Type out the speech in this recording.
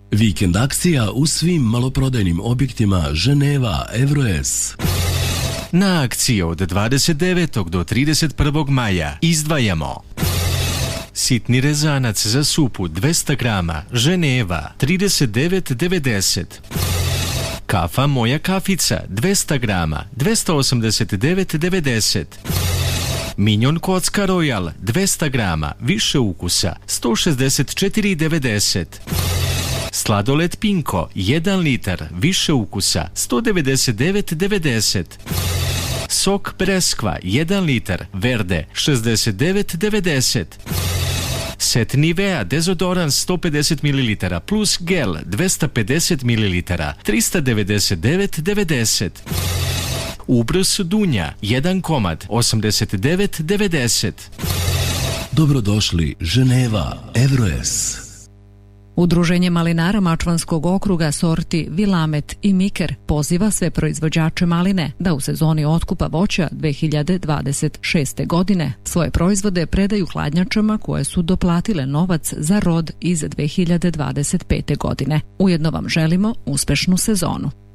Vikend akcija u svim maloprodajnim objektima Ženeva Evroes. Na akciji od 29. do 31. maja izdvajamo sitni rezanac za supu 200 grama Ženeva 39,90. Kafa Moja kafica 200 grama 289,90. Minjon kocka Royal 200 grama više ukusa 164,90. Sladoled Pinko 1 litar više ukusa 199,90. Sok Breskva 1 litar Verde 69,90. Set Nivea dezodorans 150 ml plus gel 250 ml 399,90. Ubrus Dunja 1 komad 89,90. Dobrodošli Ženeva Evroes. Udruženje malinara Mačvanskog okruga sorti Vilamet i Miker poziva sve proizvođače maline da u sezoni otkupa voća 2026. godine svoje proizvode predaju hladnjačama koje su doplatile novac za rod iz 2025. godine. Ujedno vam želimo uspešnu sezonu.